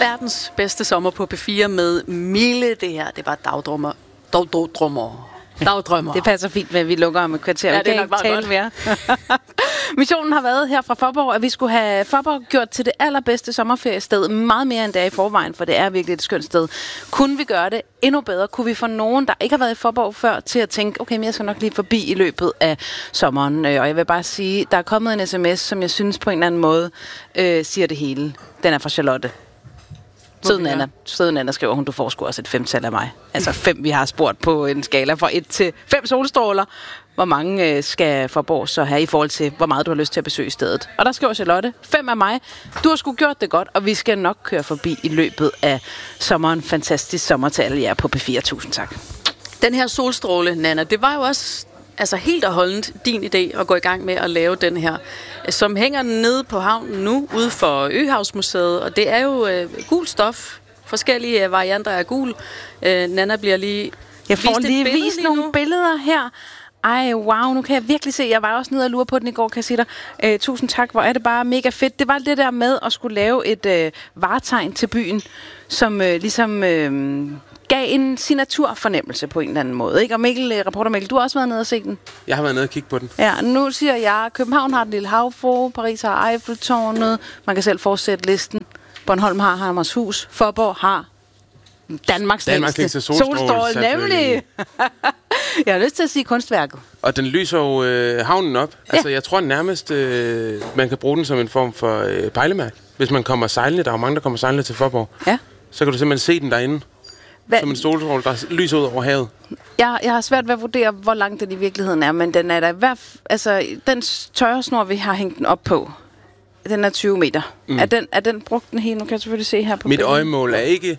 verdens bedste sommer på P4 med Mille. Det her, det var dagdrømmer. Dagdrømmer. Det passer fint med, at vi lukker om et kvarter. Ja, det er nok bare godt. Mere. Missionen har været her fra Faaborg, at vi skulle have Faaborg gjort til det allerbedste sommerferiested. Meget mere end det er i forvejen, for det er virkelig et skønt sted. Kunne vi gøre det endnu bedre? Kunne vi få nogen, der ikke har været i Faaborg før, til at tænke, okay, men jeg skal nok lige forbi i løbet af sommeren. Og jeg vil bare sige, der er kommet en sms, som jeg synes på en eller anden måde siger det hele. Den er fra Charlotte. Søde Nana skriver hun, du får sgu også et 5-tal af mig. Altså 5, vi har spurgt på en skala fra 1 til 5 solstråler. Hvor mange skal Faaborg så have i forhold til, hvor meget du har lyst til at besøge stedet. Og der skriver Charlotte, 5 af mig. Du har sgu gjort det godt, og vi skal nok køre forbi i løbet af sommeren. Fantastisk sommer til alle jer på P4. Tusind tak. Den her solstråle, Nana, det var jo også helt og holdent din idé at gå i gang med at lave den her, som hænger nede på havnen nu, ude for Øhavsmuseet, og det er jo gul stof, forskellige varianter af gul. Nana bliver lige jeg får lige vist nogle billeder her. Ej, wow, nu kan jeg virkelig se. Jeg var også nede og lure på den i går, kan jeg sige dig. Tusind tak, hvor er det bare mega fedt. Det var det der med at skulle lave et varetegn til byen, som ligesom gav en signaturfornemmelse på en eller anden måde. Ikke? Og Mikkel, reporter Mikkel, du har også været nede og se den. Jeg har været nede og kigge på den. Ja, nu siger jeg, København har den lille havfru, Paris har Eiffeltårnet, man kan selv fortsætte listen. Bornholm har Hammershus, Faaborg har Danmarks længste solstråle, nemlig. Jeg har lyst til at sige kunstværket. Og den lyser jo havnen op. Ja. Altså, jeg tror nærmest, man kan bruge den som en form for pejlemærke. Hvis man kommer sejlende, der er jo mange, der kommer sejlende til Faaborg. Ja. Så kan du simpelthen se den derinde. Som en solstråle, der lyser ud over havet. Jeg har svært ved at vurdere, hvor langt den i virkeligheden er, men den er der i hvert fald. Altså, den tørresnor, vi har hængt den op på, den er 20 meter. Mm. Er den brugt den hele? Nu kan jeg selvfølgelig se her på mit øjemål er ikke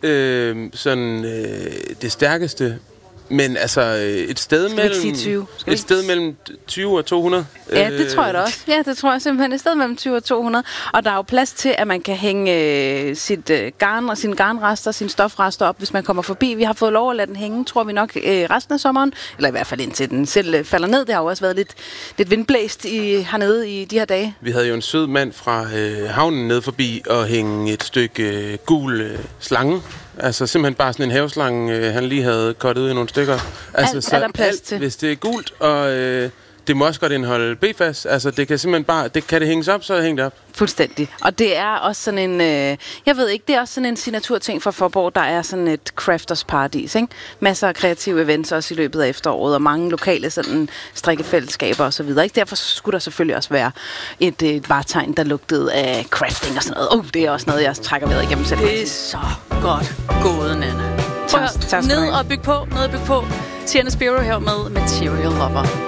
det stærkeste, men altså et sted mellem 20 og 200. Ja, det tror jeg da også. Ja, det tror jeg simpelthen. Et sted mellem 20 og 200. Og der er jo plads til, at man kan hænge sit garn og sine garnrester, sine stofrester op, hvis man kommer forbi. Vi har fået lov at lade den hænge, tror vi nok, resten af sommeren. Eller i hvert fald indtil den selv falder ned. Det har jo også været lidt vindblæst hernede i de her dage. Vi havde jo en sød mand fra havnen ned forbi og hænge et stykke gul slange. Altså simpelthen bare sådan en haveslange, han lige havde kottet ud i nogle stykker. Altså, alt er der plads til. Hvis det er gult, og det må også godt indeholde PFAS. Altså det kan simpelthen bare, kan det hænges op, så hæng det op. Fuldstændig. Og det er også sådan en, jeg ved ikke, det er også sådan en signaturting for Faaborg, der er sådan et crafters paradis, ikke? Masser af kreative events også i løbet af efteråret, og mange lokale sådan strikkefællesskaber og så videre, ikke? Derfor skulle der selvfølgelig også være et varetegn, der lugtede af crafting og sådan noget. Det er også noget, jeg trækker ved igennem selv. Det er så godt gået, Nana. Prøv at ned og bygge på, Sienna Spiro her med Material Lover.